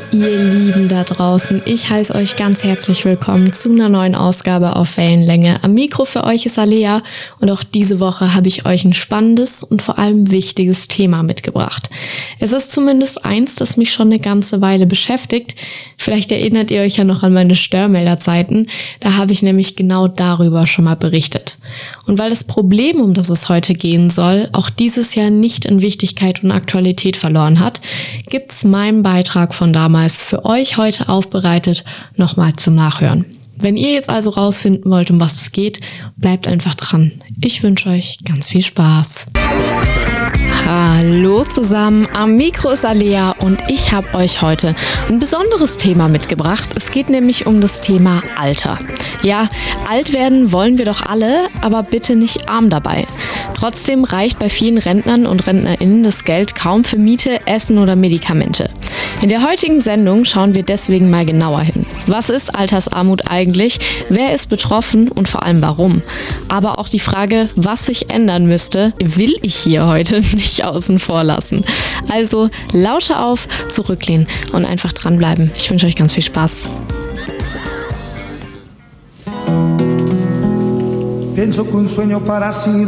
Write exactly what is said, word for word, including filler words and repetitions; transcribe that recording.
Ihr Lieben da draußen, ich heiße euch ganz herzlich willkommen zu einer neuen Ausgabe auf Wellenlänge. Am Mikro für euch ist Alea und auch diese Woche habe ich euch ein spannendes und vor allem wichtiges Thema mitgebracht. Es ist zumindest eins, das mich schon eine ganze Weile beschäftigt. Vielleicht erinnert ihr euch ja noch an meine Störmelder-Zeiten. Da habe ich nämlich genau darüber schon mal berichtet. Und weil das Problem, um das es heute gehen soll, auch dieses Jahr nicht in Wichtigkeit und Aktualität verloren hat, gibt's meinen Beitrag von damals für euch heute aufbereitet nochmal zum Nachhören. Wenn ihr jetzt also rausfinden wollt, um was es geht, bleibt einfach dran. Ich wünsche euch ganz viel Spaß. Hallo zusammen, am Mikro ist Alea und ich habe euch heute ein besonderes Thema mitgebracht. Es geht nämlich um das Thema Alter. Ja, alt werden wollen wir doch alle, aber bitte nicht arm dabei. Trotzdem reicht bei vielen Rentnern und RentnerInnen das Geld kaum für Miete, Essen oder Medikamente. In der heutigen Sendung schauen wir deswegen mal genauer hin. Was ist Altersarmut eigentlich? Wer ist betroffen und vor allem warum? Aber auch die Frage, was sich ändern müsste, will ich hier heute nicht außen vor lassen. Also lausche auf, zurücklehnen und einfach dranbleiben. Ich wünsche euch ganz viel Spaß. Penso che un sogno parassita